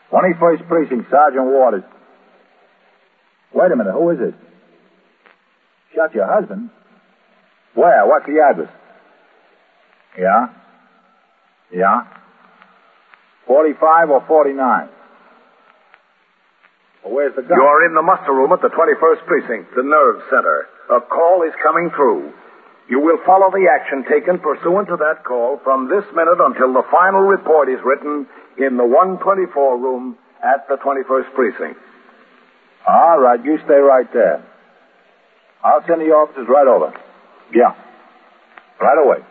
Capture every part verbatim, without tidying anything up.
twenty-first Precinct, Sergeant Waters. Wait a minute, who is it? Shot your husband? Where? What's the address? Yeah? Yeah? forty-five or forty-nine? Well, where's the gun? You're in the muster room at the twenty-first Precinct, the nerve center. A call is coming through. You will follow the action taken pursuant to that call from this minute until the final report is written in the one twenty-four room at the twenty-first Precinct. All right, you stay right there. I'll send the officers right over. Yeah. Right away.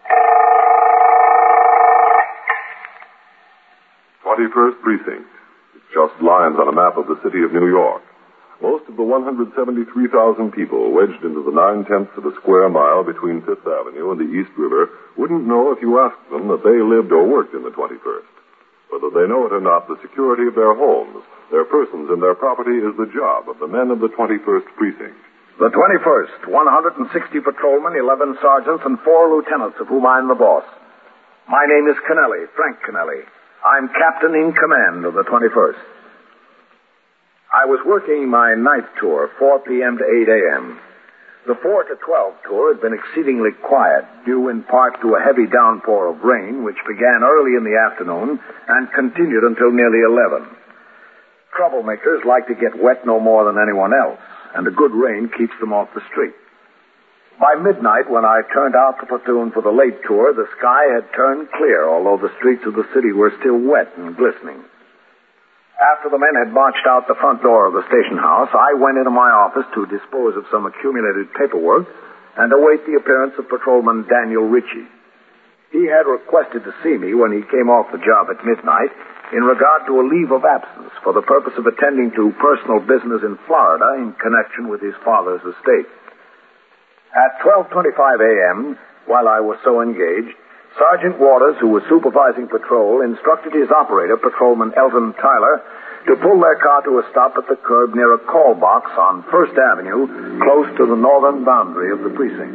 twenty-first Precinct. It's just lines on a map of the city of New York. Most of the one hundred seventy-three thousand people wedged into the nine-tenths of a square mile between Fifth Avenue and the East River wouldn't know if you asked them that they lived or worked in the twenty-first. Whether they know it or not, the security of their homes, their persons, and their property is the job of the men of the twenty-first Precinct. The twenty-first, one hundred sixty patrolmen, eleven sergeants, and four lieutenants, of whom I'm the boss. My name is Kennelly, Frank Kennelly. I'm captain in command of the twenty-first. I was working my night tour, four p.m. to eight a.m. The four to twelve tour had been exceedingly quiet, due in part to a heavy downpour of rain, which began early in the afternoon and continued until nearly eleven. Troublemakers like to get wet no more than anyone else, and a good rain keeps them off the street. By midnight, when I turned out the platoon for the late tour, the sky had turned clear, although the streets of the city were still wet and glistening. After the men had marched out the front door of the station house, I went into my office to dispose of some accumulated paperwork and await the appearance of Patrolman Daniel Ritchie. He had requested to see me when he came off the job at midnight in regard to a leave of absence for the purpose of attending to personal business in Florida in connection with his father's estate. At twelve twenty-five a.m., while I was so engaged, Sergeant Waters, who was supervising patrol, instructed his operator, Patrolman Elton Tyler, to pull their car to a stop at the curb near a call box on First Avenue, close to the northern boundary of the precinct.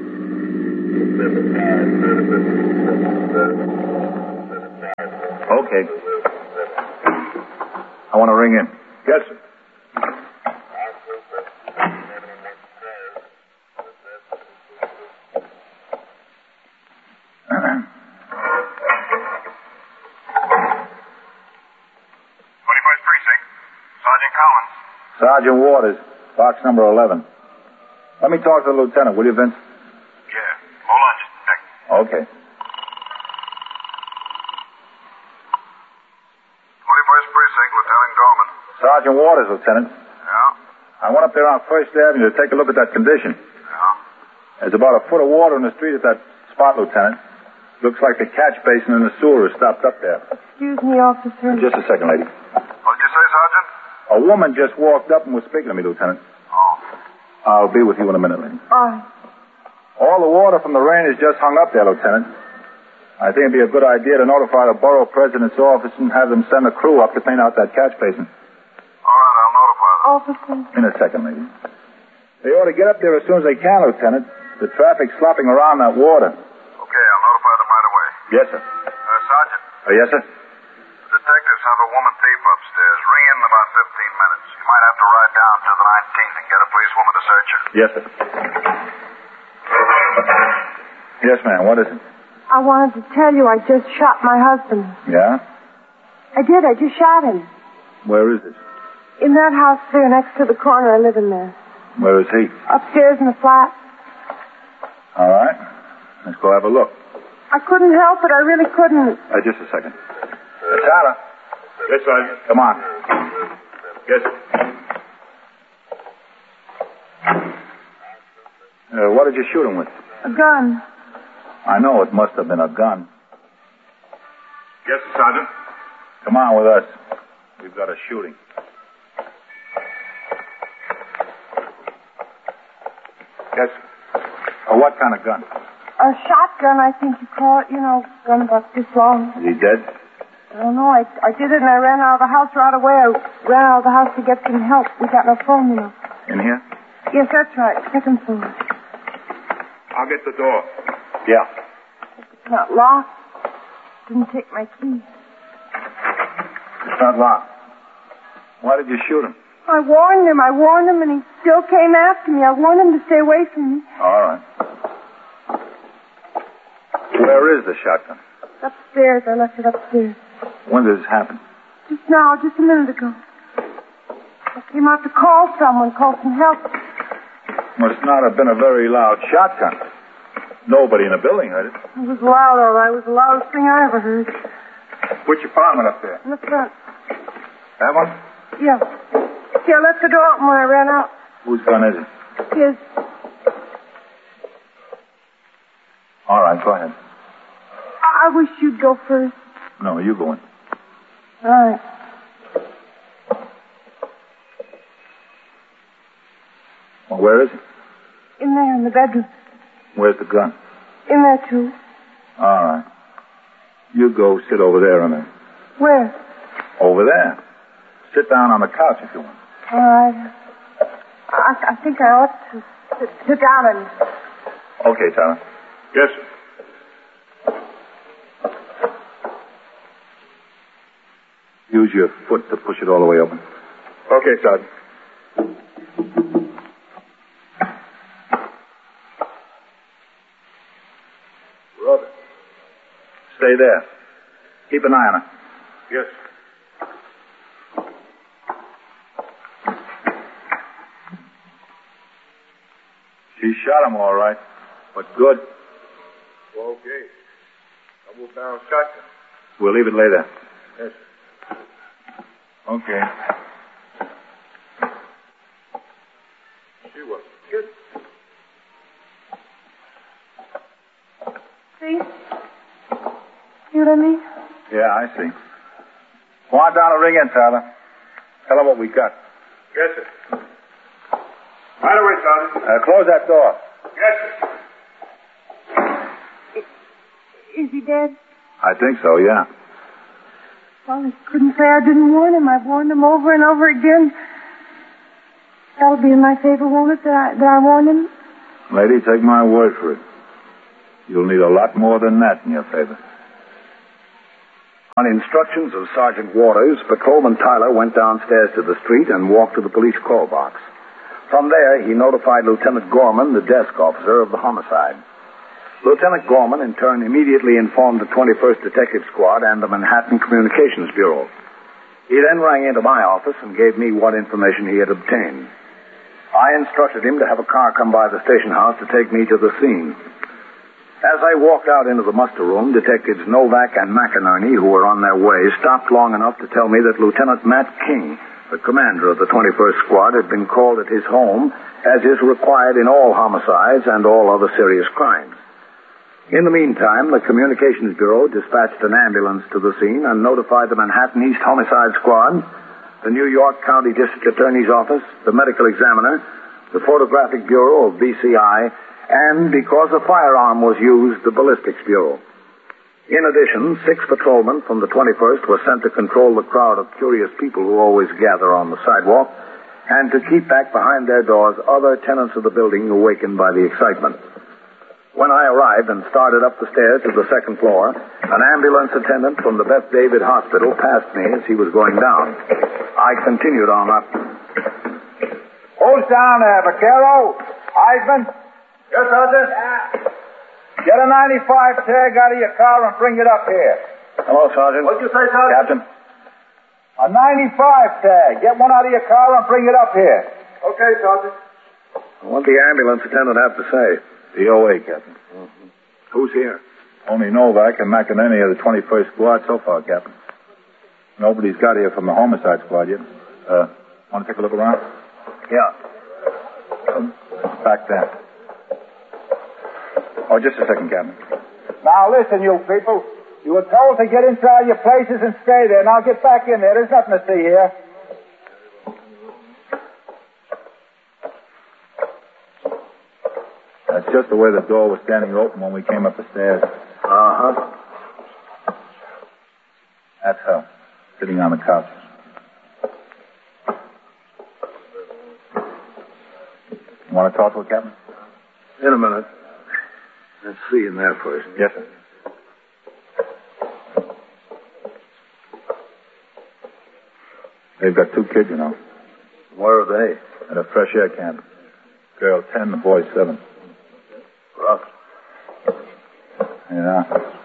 Okay. I want to ring in. Yes, sir. Sergeant Waters, box number eleven. Let me talk to the lieutenant, will you, Vince? Yeah. Hold on just a second. Okay. twenty-first Precinct, Lieutenant Gorman. Sergeant Waters, Lieutenant. Yeah? I went up there on First Avenue to take a look at that condition. Yeah? There's about a foot of water in the street at that spot, Lieutenant. Looks like the catch basin in the sewer is stopped up there. Excuse me, officer. Just a second, lady. What did you say, Sergeant? A woman just walked up and was speaking to me, Lieutenant. Oh. I'll be with you in a minute, lady. All right. All the water from the rain is just hung up there, Lieutenant. I think it'd be a good idea to notify the borough president's office and have them send a crew up to clean out that catch basin. All right, I'll notify them. Officer. In a second, lady. They ought to get up there as soon as they can, Lieutenant. The traffic's slopping around that water. Okay, I'll notify them right away. Yes, sir. Uh, Sergeant. Oh, yes, sir? The detectives have a woman thief upstairs. Ring in in about fifteen minutes. You might have to ride down to the nineteenth and get a policewoman to search her. Yes, sir. Yes, ma'am. What is it? I wanted to tell you I just shot my husband. Yeah? I did. I just shot him. Where is it? In that house there next to the corner. I live in there. Where is he? Upstairs in the flat. All right. Let's go have a look. I couldn't help it. I really couldn't. Uh, just a second. Uh, Tyler. Yes, Sergeant. Come on. Yes. Uh, what did you shoot him with? A gun. I know it must have been a gun. Yes, Sergeant. Come on with us. We've got a shooting. Yes. Uh, what kind of gun? A shotgun, I think you call it. You know, gun about this long. Is he dead? I don't know. I, I did it and I ran out of the house right away. I ran out of the house to get some help. We got no phone, you know. In here? Yes, that's right. Second floor. I'll get the door. Yeah. It's not locked. Didn't take my key. It's not locked. Why did you shoot him? I warned him. I warned him, and he still came after me. I warned him to stay away from me. All right. Where is the shotgun? Upstairs. I left it upstairs. When did this happen? Just now, just a minute ago. I came out to call someone, call some help. Must not have been a very loud shotgun. Nobody in the building heard it. It was loud, all right. It was the loudest thing I ever heard. Which apartment up there? In the front. That one? Yeah. See, I left the door open when I ran out. Whose gun is it? His. All right, go ahead. I, I wish you'd go first. No, you go in. All right. Well, where is he? In there, in the bedroom. Where's the gun? In there, too. All right. You go sit over there a minute. Where? Over there. Sit down on the couch if you want. All right. I, I think I ought to sit, sit down and... Okay, Tyler. Yes, sir. Use your foot to push it all the way open. Okay, Sergeant. Brother. Stay there. Keep an eye on her. Yes. She shot him all right, but good. Okay. Double barrel shotgun. We'll leave it lay there. Yes, sir. Okay. She was good. See? See what I mean? Yeah, I see. Go on down and ring in, Tyler. Tell her what we got. Yes, sir. Right away, Sergeant. Uh, close that door. Yes, sir. Is he dead? I think so, yeah. Well, he couldn't say I didn't warn him. I've warned him over and over again. That'll be in my favor, won't it, that I, that I warned him? Lady, take my word for it. You'll need a lot more than that in your favor. On instructions of Sergeant Waters, Patrolman Tyler went downstairs to the street and walked to the police call box. From there, he notified Lieutenant Gorman, the desk officer of the homicide. Lieutenant Gorman, in turn, immediately informed the twenty-first Detective Squad and the Manhattan Communications Bureau. He then rang into my office and gave me what information he had obtained. I instructed him to have a car come by the station house to take me to the scene. As I walked out into the muster room, Detectives Novak and McInerney, who were on their way, stopped long enough to tell me that Lieutenant Matt King, the commander of the twenty-first Squad, had been called at his home, as is required in all homicides and all other serious crimes. In the meantime, the Communications Bureau dispatched an ambulance to the scene and notified the Manhattan East Homicide Squad, the New York County District Attorney's Office, the Medical Examiner, the Photographic Bureau of B C I, and, because a firearm was used, the Ballistics Bureau. In addition, six patrolmen from the twenty-first were sent to control the crowd of curious people who always gather on the sidewalk and to keep back behind their doors other tenants of the building awakened by the excitement. When I arrived and started up the stairs to the second floor, an ambulance attendant from the Beth David Hospital passed me as he was going down. I continued on up. Who's down there, Vaquero? Eisman? Yes, Sergeant? Get a ninety-five tag out of your car and bring it up here. Hello, Sergeant. What'd you say, Sergeant? Captain. A ninety-five tag. Get one out of your car and bring it up here. Okay, Sergeant. What'd the ambulance attendant have to say? The O A, Captain. Mm-hmm. Who's here? Only Novak and McInerney of the twenty-first Squad so far, Captain. Nobody's got here from the Homicide Squad yet. Uh, want to take a look around? Yeah. Um, back there. Oh, just a second, Captain. Now, listen, you people. You were told to get inside your places and stay there. Now get back in there. There's nothing to see here. That's just the way the door was standing open when we came up the stairs. Uh-huh. That's her, sitting on the couch. You want to talk to her, Captain? In a minute. Let's see in there first. Yes, sir. They've got two kids, you know. Where are they? At a fresh air camp. Girl ten, the boy seven. Rough. Yeah.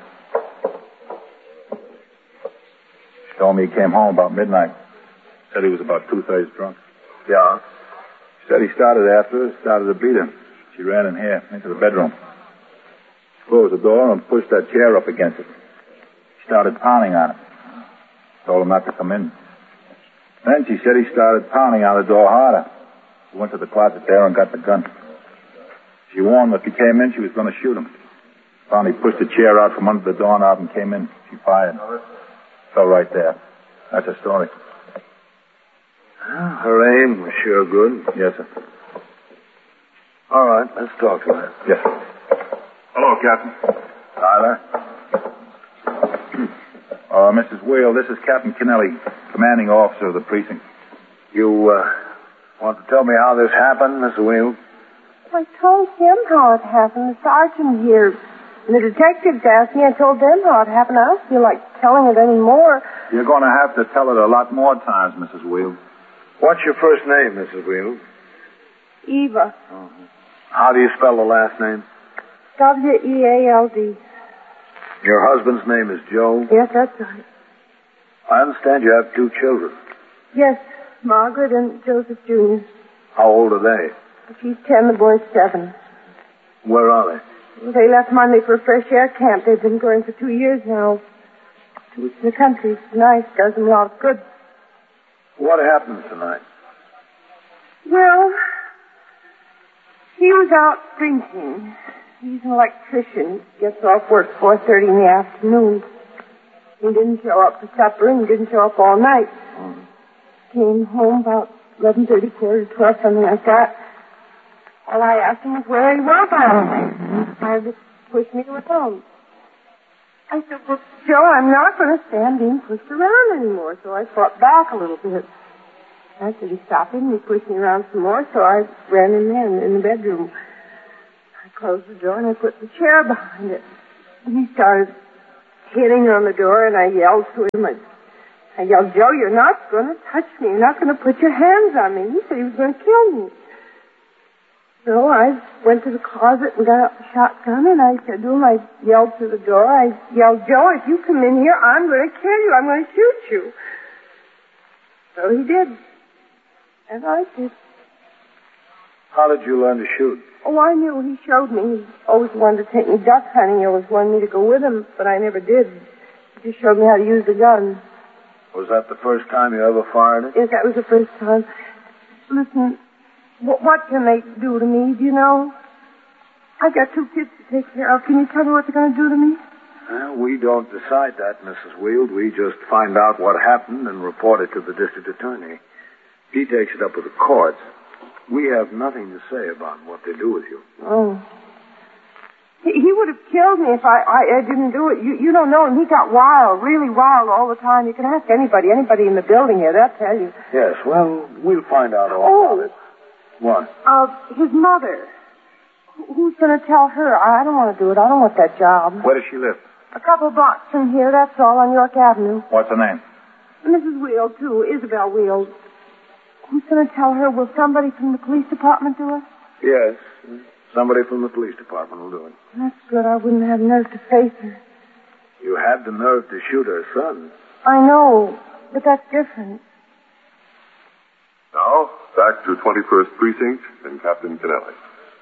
She told me he came home about midnight. Said he was about two-thirds drunk. Yeah. She said he started after her, started to beat her. She ran in here, into the bedroom. Closed the door and pushed that chair up against it. She started pounding on it. Told him not to come in. Then she said he started pounding on the door harder. He went to the closet there and got the gun. She warned him if he came in, she was going to shoot him. Found he pushed the chair out from under the doorknob and came in. She fired. Fell right there. That's her story. Well, her aim was sure good. Yes, sir. All right, let's talk to her. Yes, sir. Hello, Captain. Tyler. Uh, Missus Wheel, this is Captain Kennelly, commanding officer of the precinct. You, uh, want to tell me how this happened, Missus Wheel? I told him how it happened. The sergeant here and the detectives asked me. I told them how it happened. I don't feel like telling it anymore. You're going to have to tell it a lot more times, Missus Wheel. What's your first name, Missus Wheel? Eva. Uh-huh. How do you spell the last name? W E A L D. Your husband's name is Joe? Yes, that's right. I understand you have two children. Yes, Margaret and Joseph Junior How old are they? She's ten, the boy's seven. Where are they? They left Monday for a fresh air camp. They've been going for two years now. Two weeks in the country. It's nice. Does them a lot of good. What happened tonight? Well, he was out drinking. He's an electrician. Gets off work four thirty in the afternoon. He didn't show up for supper and he didn't show up all night. Mm. Came home about eleven thirty, quarter to twelve, something like that. All I asked him was where he was all night. He started to push me around. I said, well, Joe, I'm not going to stand being pushed around anymore. So I fought back a little bit. I said, he stopped him and he pushed me around some more, so I ran in there in the bedroom. I closed the door and I put the chair behind it. And he started hitting on the door and I yelled to him. I, I yelled, Joe, you're not going to touch me. You're not going to put your hands on me. He said he was going to kill me. So I went to the closet and got out the shotgun and I said to him, I yelled through the door, I yelled, Joe, if you come in here, I'm going to kill you. I'm going to shoot you. So he did. And I did. How did you learn to shoot? Oh, I knew. He showed me. He always wanted to take me duck hunting. He always wanted me to go with him, but I never did. He just showed me how to use the gun. Was that the first time you ever fired it? Yes, that was the first time. Listen, what, what can they do to me, do you know? I've got two kids to take care of. Can you tell me what they're going to do to me? Well, we don't decide that, Missus Wield. We just find out what happened and report it to the district attorney. He takes it up with the courts. We have nothing to say about what they do with you. Oh. He, he would have killed me if I, I, I didn't do it. You, you don't know him. He got wild, really wild all the time. You can ask anybody, anybody in the building here. They'll tell you. Yes, well, we'll find out all oh. about it. What? Uh, his mother. Who's going to tell her? I don't want to do it. I don't want that job. Where does she live? A couple blocks from here, that's all, on York Avenue. What's her name? Missus Wield, too. Isabel Wield. Who's going to tell her? Will somebody from the police department do it? Yes. Somebody from the police department will do it. That's good. I wouldn't have nerve to face her. You had the nerve to shoot her son. I know, but that's different. Now, back to twenty-first Precinct and Captain Kennelly.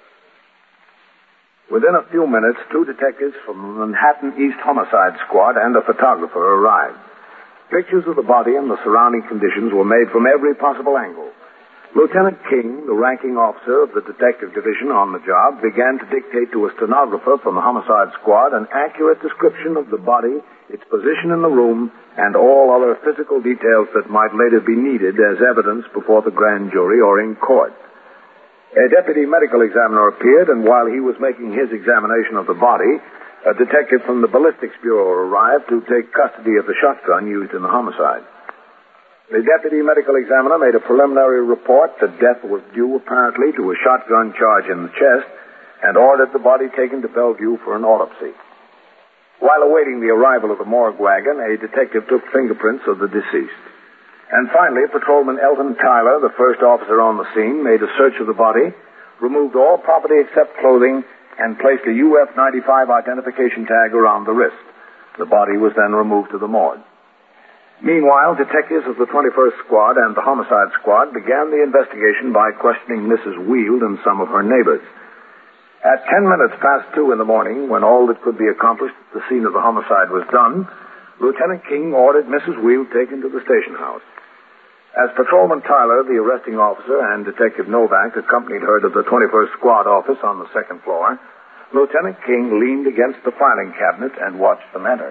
Within a few minutes, two detectives from the Manhattan East Homicide Squad and a photographer arrived. Pictures of the body and the surrounding conditions were made from every possible angle. Lieutenant King, the ranking officer of the detective division on the job, began to dictate to a stenographer from the homicide squad an accurate description of the body, its position in the room, and all other physical details that might later be needed as evidence before the grand jury or in court. A deputy medical examiner appeared, and while he was making his examination of the body, a detective from the ballistics bureau arrived to take custody of the shotgun used in the homicide. The deputy medical examiner made a preliminary report that death was due apparently to a shotgun charge in the chest and ordered the body taken to Bellevue for an autopsy. While awaiting the arrival of the morgue wagon, a detective took fingerprints of the deceased. And finally, Patrolman Elton Tyler, the first officer on the scene, made a search of the body, removed all property except clothing, and placed a U F ninety-five identification tag around the wrist. The body was then removed to the morgue. Meanwhile, detectives of the twenty-first Squad and the Homicide Squad began the investigation by questioning Missus Wield and some of her neighbors. At ten minutes past two in the morning, when all that could be accomplished at the scene of the homicide was done, Lieutenant King ordered Missus Wield taken to the station house. As Patrolman Tyler, the arresting officer, and Detective Novak accompanied her to the twenty-first Squad office on the second floor, Lieutenant King leaned against the filing cabinet and watched them enter.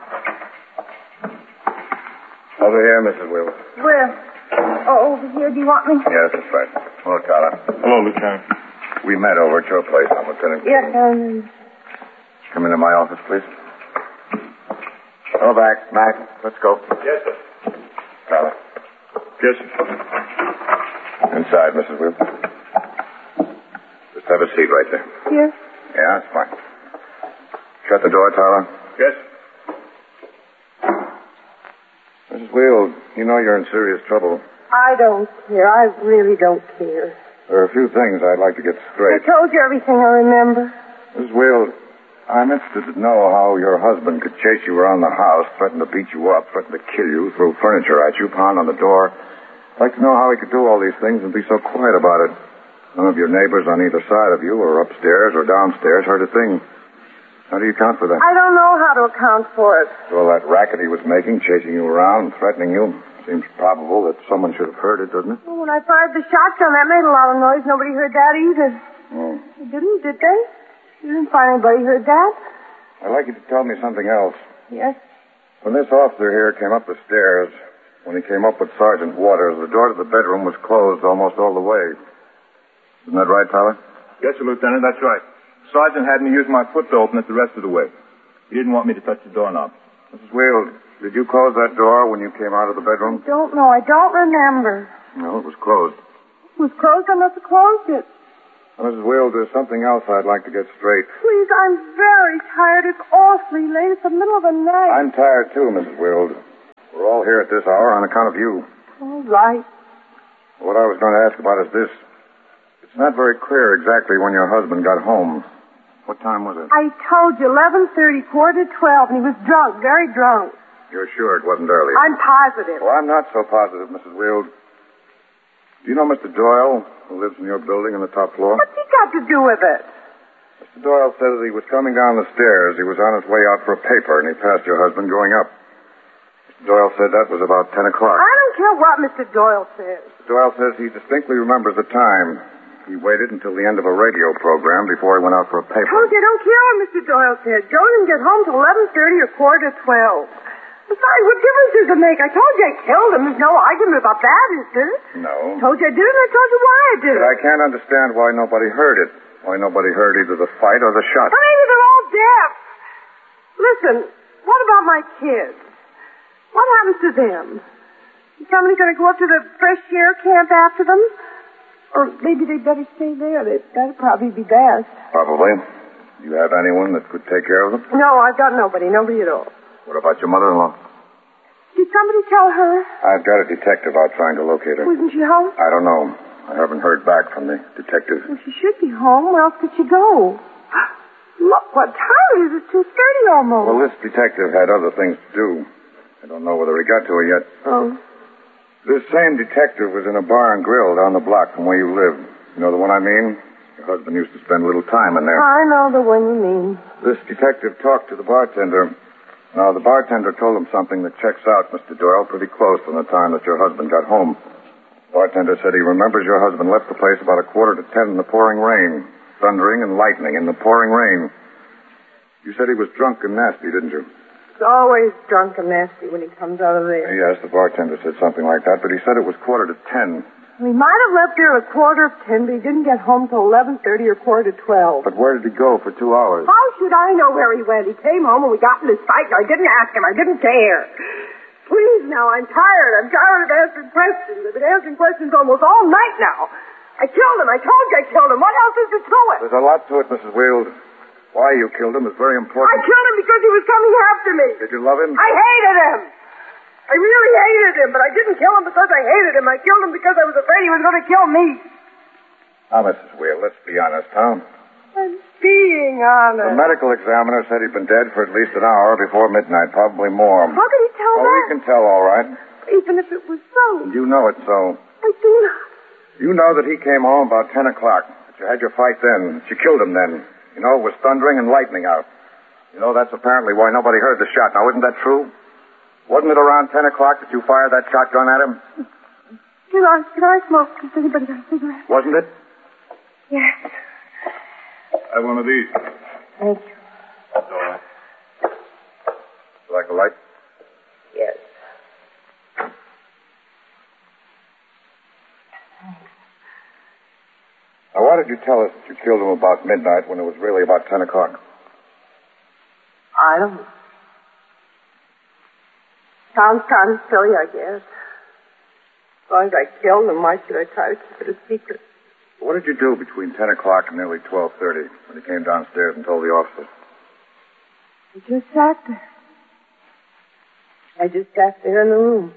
Over here, Missus Wield. Where? Oh, over here. Do you want me? Yes, that's right. Hello, Tyler. Hello, Lieutenant. We met over at your place on Lieutenant King. Yes, um... Come into my office, please. Hello, back. Mac, let's go. Yes, sir. Tyler. Yes, sir. Inside, Missus Wield. Just have a seat right there. Here? Yeah, that's fine. Shut the door, Tyler. Yes. Missus Wield, you know you're in serious trouble. I don't care. I really don't care. There are a few things I'd like to get I straight. told you everything I remember. Missus Wield, I'm interested to know how your husband could chase you around the house, threaten to beat you up, threaten to kill you, throw furniture at you, pound on the door. I'd like to know how he could do all these things and be so quiet about it. None of your neighbors on either side of you, or upstairs or downstairs, heard a thing. How do you account for that? I don't know how to account for it. Well, that racket he was making, chasing you around, threatening you, seems probable that someone should have heard it, doesn't it? Well, when I fired the shotgun, that made a lot of noise. Nobody heard that either. Oh. They didn't, did they? You didn't find anybody heard that? I'd like you to tell me something else. Yes. When this officer here came up the stairs, when he came up with Sergeant Waters, the door to the bedroom was closed almost all the way. Isn't that right, Tyler? Yes, sir, Lieutenant, that's right. Sergeant had me use my foot to open it the rest of the way. He didn't want me to touch the doorknob. Missus Wield, did you close that door when you came out of the bedroom? I don't know. I don't remember. No, it was closed. It was closed. I must have closed it. Now, Missus Wield, there's something else I'd like to get straight. Please, I'm very tired. It's awfully late. It's the middle of the night. I'm tired, too, Missus Wield. We're all here at this hour on account of you. All right. What I was going to ask about is this. It's not very clear exactly when your husband got home. What time was it? I told you, eleven thirty, quarter to twelve, and he was drunk, very drunk. You're sure it wasn't early? I'm positive. Well, I'm not so positive, Missus Wield. Do you know Mister Doyle, who lives in your building on the top floor? What's he got to do with it? Mister Doyle said that he was coming down the stairs. He was on his way out for a paper, and he passed your husband going up. Mister Doyle said that was about ten o'clock. I don't care what Mister Doyle says. Mister Doyle says he distinctly remembers the time. He waited until the end of a radio program before he went out for a paper. Told you, I don't care what Mister Doyle said. Joe didn't get home till eleven thirty or quarter to twelve. Besides, what difference does it make? I told you I killed him. There's no argument about that, is there? No. Told you I did it, and I told you why I did it. But I can't understand why nobody heard it. Why nobody heard either the fight or the shot. But maybe they're all deaf. Listen, what about my kids? What happens to them? Is somebody going to go up to the fresh air camp after them? Or maybe they'd better stay there. They'd, that'd probably be best. Probably. Do you have anyone that could take care of them? No, I've got nobody. Nobody at all. What about your mother-in-law? Did somebody tell her? I've got a detective out trying to locate her. Wasn't she home? I don't know. I haven't heard back from the detective. Well, she should be home. Where else could she go? Look, what time it is? It's two thirty almost. Well, this detective had other things to do. I don't know whether he got to her yet. Oh. This same detective was in a bar and grill down the block from where you live. You know the one I mean? Your husband used to spend a little time in there. I know the one you mean. This detective talked to the bartender. Now, the bartender told him something that checks out, Mister Doyle, pretty close from the time that your husband got home. The bartender said he remembers your husband left the place about a quarter to ten in the pouring rain. Thundering and lightning in the pouring rain. You said he was drunk and nasty, didn't you? He's always drunk and nasty when he comes out of there. Yes, the bartender said something like that, but he said it was quarter to ten. He might have left there at a quarter of ten, but he didn't get home till eleven thirty or quarter to twelve. But where did he go for two hours? How should I know where he went? He came home and we got in this fight, and I didn't ask him. I didn't care. Please, now, I'm tired. I'm tired of answering questions. I've been answering questions almost all night now. I killed him. I told you I killed him. What else is there to it? There's a lot to it, Missus Wield. Why you killed him is very important. I killed him because he was coming after me. Did you love him? I hated him. I really hated him, but I didn't kill him because I hated him. I killed him because I was afraid he was going to kill me. Now, Missus Wheel, let's be honest, huh? I'm being honest. The medical examiner said he'd been dead for at least an hour before midnight, probably more. How could he tell Oh, that? we can tell, all right. Even if it was so. You know it's so. I do not. You know that he came home about ten o'clock, that you had your fight then, that you killed him then. You know, it was thundering and lightning out. You know, that's apparently why nobody heard the shot. Now, isn't that true? Wasn't it around ten o'clock that you fired that shotgun at him? Can I, can I smoke? Has anybody got a cigarette? Wasn't it? Yes. Have one of these. Thank you. Like a light? Yes. Now, why did you tell us that you killed him about midnight when it was really about ten o'clock? I don't know. Sounds kind of silly, I guess. As long as I killed him, why should I try to keep it a secret? What did you do between ten o'clock and nearly twelve thirty when you came downstairs and told the officer? I just sat there. I just sat there in the room.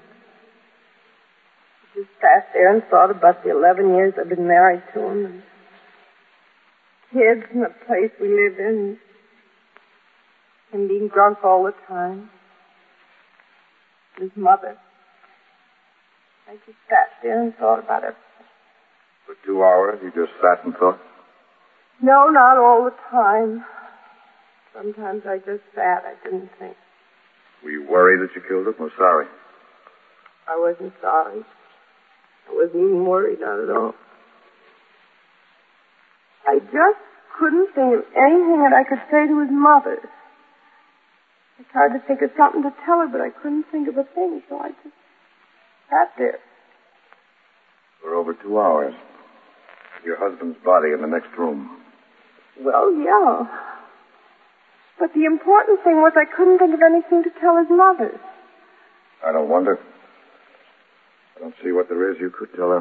I just sat there and thought about the eleven years I've been married to him and kids and the place we live in and being drunk all the time. His mother. I just sat there and thought about it. For two hours, you just sat and thought? No, not all the time. Sometimes I just sat. I didn't think. Were you worried that you killed him or sorry? I wasn't sorry. I wasn't even worried, not at all. I just couldn't think of anything that I could say to his mother. I tried to think of something to tell her, but I couldn't think of a thing, so I just sat there. For over two hours. Your husband's body in the next room. Well, yeah. But the important thing was I couldn't think of anything to tell his mother. I don't wonder. I don't see what there is you could tell her.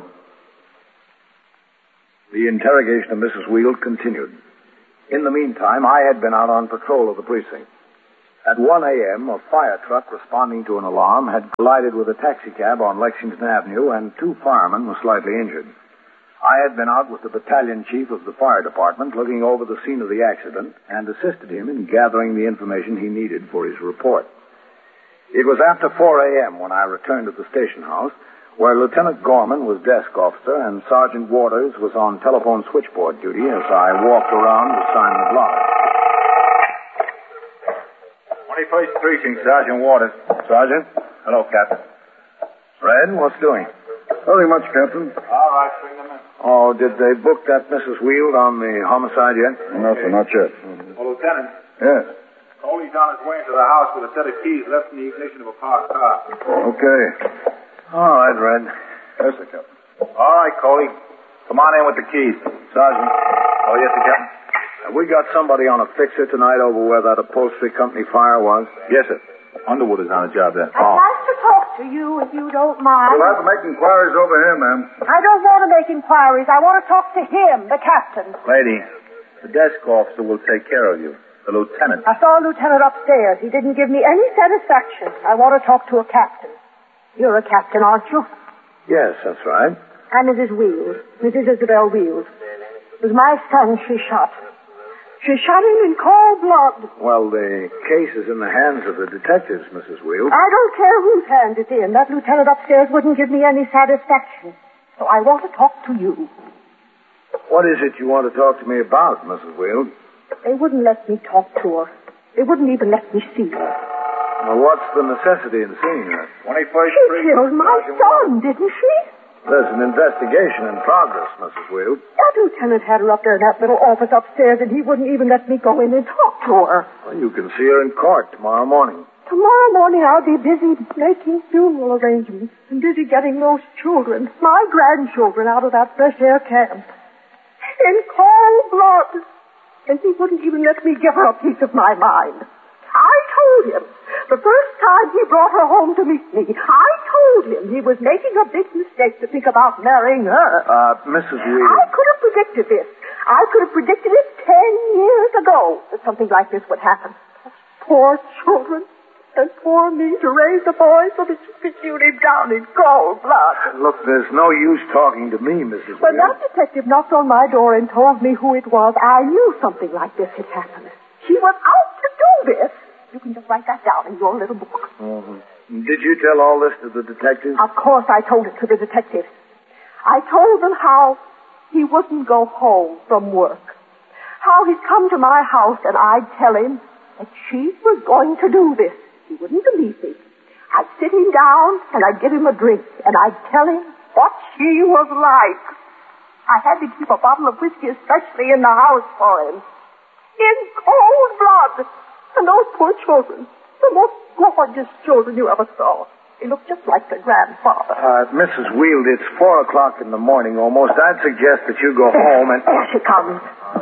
The interrogation of Missus Wheel continued. In the meantime, I had been out on patrol of the precinct. At one a.m., a fire truck responding to an alarm had collided with a taxicab on Lexington Avenue, and two firemen were slightly injured. I had been out with the battalion chief of the fire department looking over the scene of the accident and assisted him in gathering the information he needed for his report. It was after four a.m. when I returned to the station house, where Lieutenant Gorman was desk officer and Sergeant Waters was on telephone switchboard duty as I walked around to sign the block. twenty-first Precinct, Sergeant Waters. Sergeant? Hello, Captain. Red, what's doing? Nothing much, Captain. All right, bring them in. Oh, did they book that Missus Wheel on the homicide yet? No, sir, not yet. Well, Lieutenant, Yes. Coley's on his way into the house with a set of keys left in the ignition of a parked car. Okay. All right, Red. Yes, sir, Captain. All right, Coley. Come on in with the keys. Sergeant, Oh, yes, sir, Captain. have we got somebody on a fixer tonight over where that upholstery company fire was? Yes, sir. Underwood is on a job there. I'd like to talk to you if you don't mind. We'll have to make inquiries over here, ma'am. I don't want to make inquiries. I want to talk to him, the captain. Lady, the desk officer will take care of you. The lieutenant. I saw a lieutenant upstairs. He didn't give me any satisfaction. I want to talk to a captain. You're a captain, aren't you? Yes, that's right. I'm Missus Wheels, Missus Isabel Wheels. It was my son she shot. She shot him in cold blood. Well, the case is in the hands of the detectives, Missus Wheel. I don't care whose hand it's in. That lieutenant upstairs wouldn't give me any satisfaction. So I want to talk to you. What is it you want to talk to me about, Missus Wheel? They wouldn't let me talk to her. They wouldn't even let me see her. Well, what's the necessity in seeing her? twenty-first She Street. killed my son, didn't she? There's an investigation in progress, Missus Wheel. That lieutenant had her up there in that little office upstairs, and he wouldn't even let me go in and talk to her. Well, you can see her in court tomorrow morning. Tomorrow morning I'll be busy making funeral arrangements and busy getting those children, my grandchildren, out of that fresh air camp. In cold blood. And he wouldn't even let me give her a piece of my mind. I told him, the first time he brought her home to meet me, I told him he was making a big mistake to think about marrying her. Uh, Missus Wheel. I could have predicted this. I could have predicted it ten years ago that something like this would happen. Poor children. and poor me to raise the boy so that you could shoot him down in cold blood. Look, there's no use talking to me, Missus When Williams. that detective knocked on my door and told me who it was, I knew something like this had happened. She was out to do this. You can just write that down in your little book. Uh-huh. Did you tell all this to the detectives? Of course I told it to the detectives. I told them how he wouldn't go home from work. How he'd come to my house and I'd tell him that she was going to do this. He wouldn't believe me. I'd sit him down and I'd give him a drink and I'd tell him what she was like. I had to keep a bottle of whiskey especially in the house for him. In cold blood. And those poor children, the most gorgeous children you ever saw. They looked just like their grandfather. Uh, Missus Wield, it's four o'clock in the morning almost. I'd suggest that you go home and... There she comes.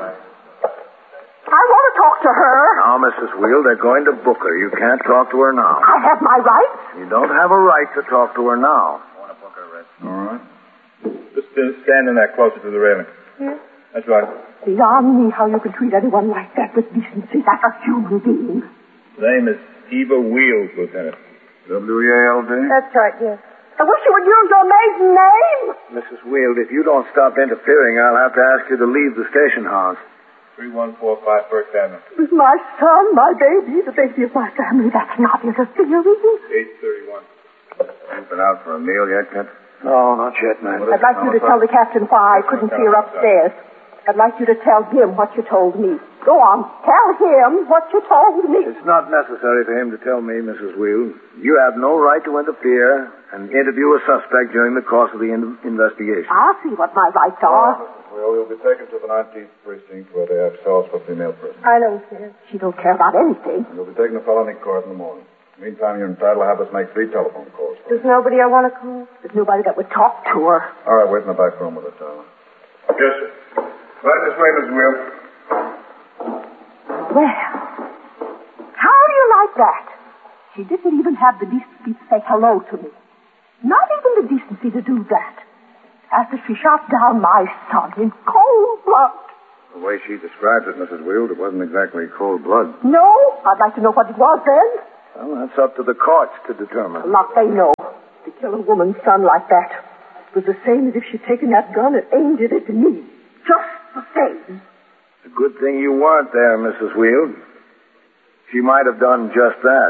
I want to talk to her. Now, Missus Wield, they're going to book her. You can't talk to her now. I have my rights. You don't have a right to talk to her now. I want to book her, Red. All right. Just uh, stand in there closer to the railing. Yes? That's right. Beyond me how you can treat anyone like that with decency, like a human being. His name is Eva Wield, Lieutenant. W A L D? That's right, yes. I wish you would use your maiden name. Missus Wield, if you don't stop interfering, I'll have to ask you to leave the station house. three one four five First Avenue. With my son, my baby, the baby of my family, that's not interfering. eight thirty-one. Ain't been out for a meal yet, Kent? No, not yet, man. I'd like you to tell the captain why I couldn't see her upstairs. I'd like you to tell him what you told me. Go on, tell him what you told me. It's not necessary for him to tell me, Missus Wield. You have no right to interfere and interview a suspect during the course of the in- investigation. I'll see what my rights are. Well, you'll be taken to the nineteenth precinct where they have cells for female prisoners. I don't care. She don't care about anything. You'll be taken to felony court in the morning. Meantime, you're entitled to have us make three telephone calls. There's nobody I want to call? There's nobody that would talk to her. All right, wait in the back room with her, Tyler. Yes, sir. Right this way, Miss Wield. Well, how do you like that? She didn't even have the decency to say hello to me. Not even the decency to do that. After she shot down my son in cold blood. The way she described it, Missus Wield, it wasn't exactly cold blood. No? I'd like to know what it was then. Well, that's up to the courts to determine. Not they know. To kill a woman's son like that was the same as if she'd taken that gun and aimed it at me. Just the same. It's a good thing you weren't there, Missus Wield. She might have done just that.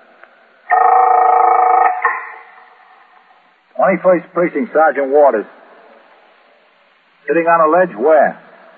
twenty-first Precinct, Sergeant Waters. Sitting on a ledge where?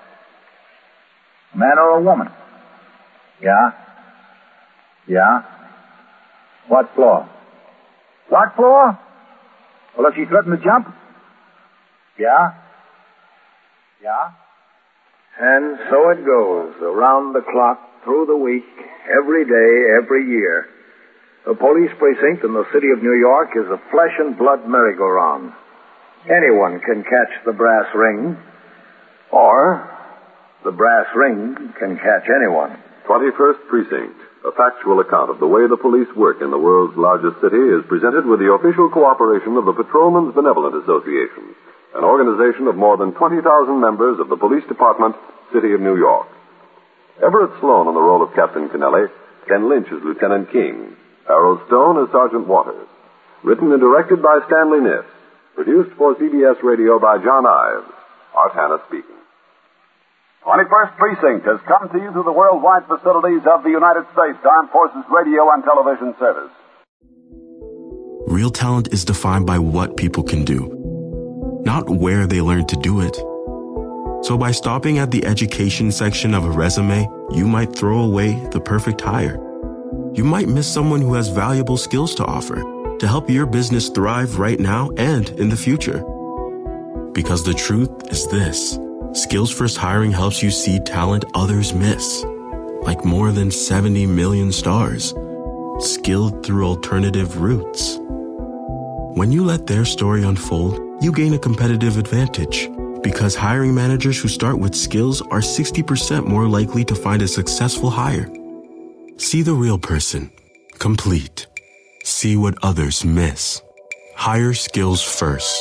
A man or a woman? Yeah? Yeah? What floor? What floor? Well, if she threatened to jump? Yeah? Yeah? And so it goes, around the clock, through the week, every day, every year. The police precinct in the city of New York is a flesh and blood merry-go-round. Anyone can catch the brass ring, or the brass ring can catch anyone. twenty-first Precinct, a factual account of the way the police work in the world's largest city, is presented with the official cooperation of the Patrolmen's Benevolent Association, an organization of more than twenty thousand members of the Police Department, City of New York. Everett Sloan in the role of Captain Kennelly, Ken Lynch as Lieutenant King, Harold Stone as Sergeant Waters. Written and directed by Stanley Niss. Produced for C B S Radio by John Ives. Art Hanna speaking. twenty-first Precinct has come to you through the worldwide facilities of the United States Armed Forces Radio and Television Service. Real talent is defined by what people can do, not where they learn to do it. So by stopping at the education section of a resume, you might throw away the perfect hire. You might miss someone who has valuable skills to offer to help your business thrive right now and in the future. Because the truth is this: Skills First Hiring helps you see talent others miss, like more than seventy million stars, skilled through alternative routes. When you let their story unfold, you gain a competitive advantage, because hiring managers who start with skills are sixty percent more likely to find a successful hire. See the real person, complete. See what others miss. Hire skills first.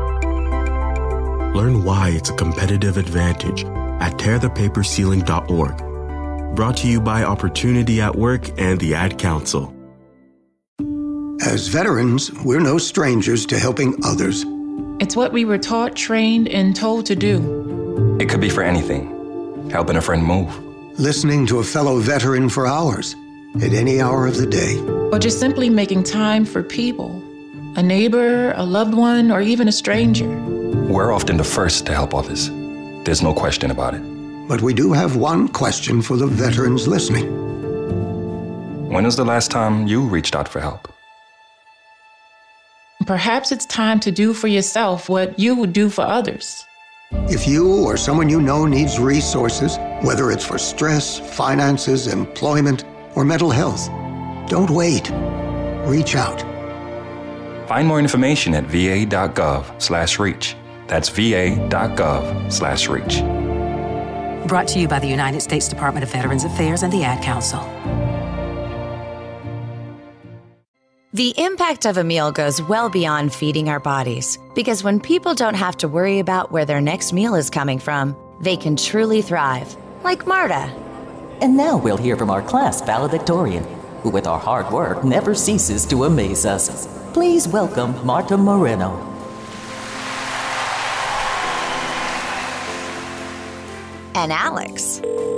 Learn why it's a competitive advantage at tear the paper ceiling dot org. Brought to you by Opportunity at Work and the Ad Council. As veterans, we're no strangers to helping others. It's what we were taught, trained, and told to do. It could be for anything. Helping a friend move. Listening to a fellow veteran for hours, at any hour of the day. Or just simply making time for people. A neighbor, a loved one, or even a stranger. We're often the first to help others. There's no question about it. But we do have one question for the veterans listening. When was the last time you reached out for help? Perhaps it's time to do for yourself what you would do for others. If you or someone you know needs resources, whether it's for stress, finances, employment, or mental health, don't wait. Reach out. Find more information at va.gov slash reach. That's va.gov slash reach. Brought to you by the United States Department of Veterans Affairs and the Ad Council. The impact of a meal goes well beyond feeding our bodies, because when people don't have to worry about where their next meal is coming from, they can truly thrive, like Marta. And now we'll hear from our class valedictorian, who with our hard work never ceases to amaze us. Please welcome Marta Moreno. And Alex.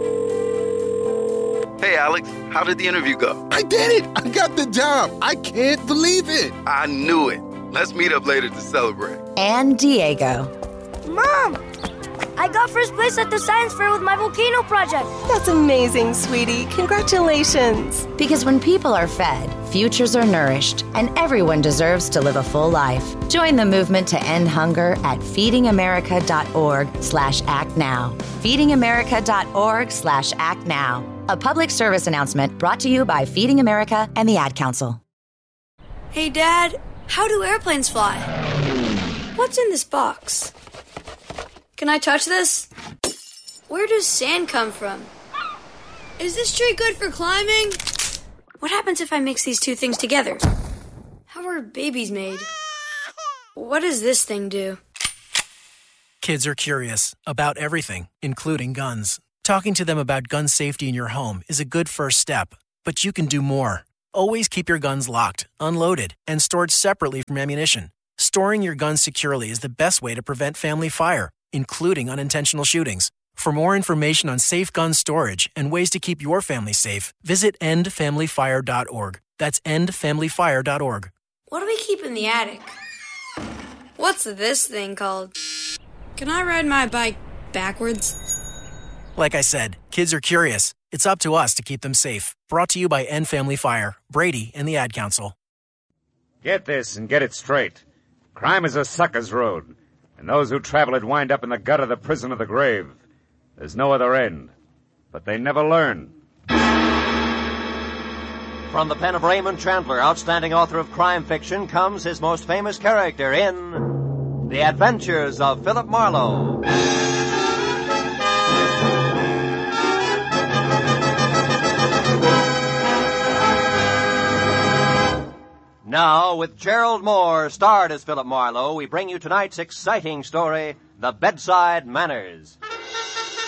Hey, Alex, how did the interview go? I did it! I got the job! I can't believe it! I knew it. Let's meet up later to celebrate. And Diego. Mom! I got first place at the science fair with my volcano project. That's amazing, sweetie. Congratulations. Because when people are fed, futures are nourished, and everyone deserves to live a full life. Join the movement to end hunger at feedingamerica.org slash act now. feedingamerica.org slash act now. A public service announcement brought to you by Feeding America and the Ad Council. Hey, Dad, how do airplanes fly? What's in this box? Can I touch this? Where does sand come from? Is this tree good for climbing? What happens if I mix these two things together? How are babies made? What does this thing do? Kids are curious about everything, including guns. Talking to them about gun safety in your home is a good first step, but you can do more. Always keep your guns locked, unloaded, and stored separately from ammunition. Storing your guns securely is the best way to prevent family fire, including unintentional shootings. For more information on safe gun storage and ways to keep your family safe, visit end family fire dot org. That's end family fire dot org. What do we keep in the attic? What's this thing called? Can I ride my bike backwards? Like I said, kids are curious. It's up to us to keep them safe. Brought to you by End Family Fire, Brady, and the Ad Council. Get this and get it straight. Crime is a sucker's road, and those who travel it wind up in the gut of the prison of the grave. There's no other end, but they never learn. From the pen of Raymond Chandler, outstanding author of crime fiction, comes his most famous character in The Adventures of Philip Marlowe. Now, with Gerald Moore, starred as Philip Marlowe, we bring you tonight's exciting story, The Bedside Manners.